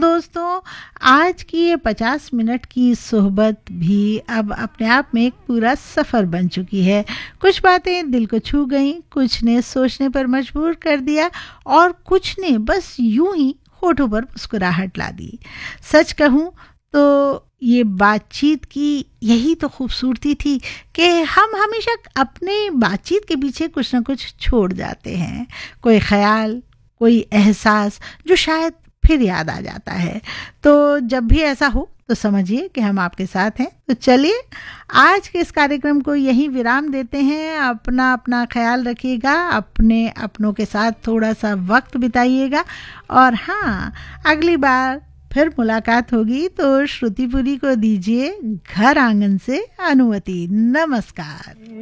दोस्तों, आज की ये 50 मिनट की सोहबत भी अब अपने आप में एक पूरा सफ़र बन चुकी है। कुछ बातें दिल को छू गईं, कुछ ने सोचने पर मजबूर कर दिया और कुछ ने बस यूं ही होठों पर मुस्कुराहट ला दी। सच कहूँ तो ये बातचीत की यही तो खूबसूरती थी कि हम हमेशा अपने बातचीत के पीछे कुछ ना कुछ छोड़ जाते हैं। कोई ख्याल, कोई एहसास जो शायद फिर याद आ जाता है। तो जब भी ऐसा हो तो समझिए कि हम आपके साथ हैं। तो चलिए आज के इस कार्यक्रम को यहीं विराम देते हैं। अपना अपना ख्याल रखिएगा, अपने अपनों के साथ थोड़ा सा वक्त बिताइएगा और हाँ, अगली बार फिर मुलाकात होगी तो श्रुतिपुरी को दीजिए घर आंगन से अनुमति। नमस्कार।